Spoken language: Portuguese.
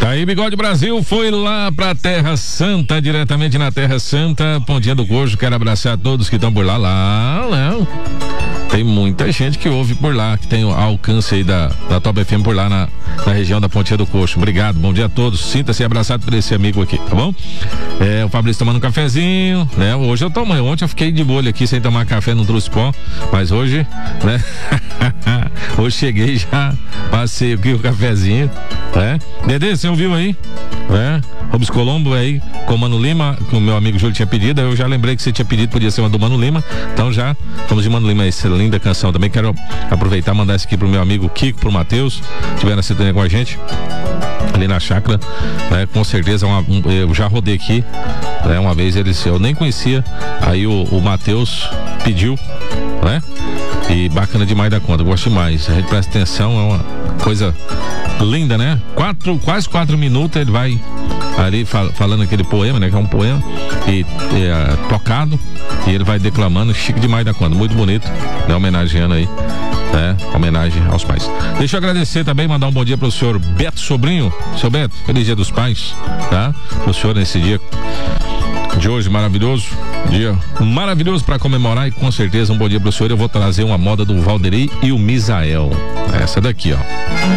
Aí, Bigode Brasil foi lá pra Terra Santa, diretamente na Terra Santa, Pontinha do Coxo. Quero abraçar todos que estão por lá. Tem muita gente que ouve por lá, que tem o alcance aí da Top FM por lá na região da Pontinha do Coxo. Obrigado, bom dia a todos. Sinta-se abraçado por esse amigo aqui, tá bom? O Fabrício tomando um cafezinho, né? Hoje eu tomo, ontem eu fiquei de bolha aqui sem tomar café, não trouxe pó, mas hoje, né? Hoje cheguei já, passei aqui o cafezinho, né? Dedê, você ouviu aí? Robson Colombo aí, com o Mano Lima, que o meu amigo Júlio tinha pedido, eu já lembrei que você tinha pedido, podia ser uma do Mano Lima, então já, vamos de Mano Lima, essa linda canção. Também quero aproveitar e mandar esse aqui pro meu amigo Kiko, pro Matheus, que estiver na sintonia com a gente, ali na chácara, né? Com certeza, eu já rodei aqui, né? Uma vez eu nem conhecia, aí o Matheus pediu, né? E bacana demais da conta, gosto demais, a gente presta atenção, é uma coisa linda, né? Quase 4 minutos ele vai ali falando aquele poema, né? Que é um poema tocado, e ele vai declamando, chique demais da conta, muito bonito, né? Homenageando aí, né? Homenagem aos pais. Deixa eu agradecer também, mandar um bom dia pro senhor Beto Sobrinho. Seu Beto, feliz dia dos pais, tá? Pro senhor nesse dia de hoje, maravilhoso, dia maravilhoso para comemorar, e com certeza um bom dia pro senhor. Eu vou trazer uma moda do Valderi e o Misael, essa daqui, ó.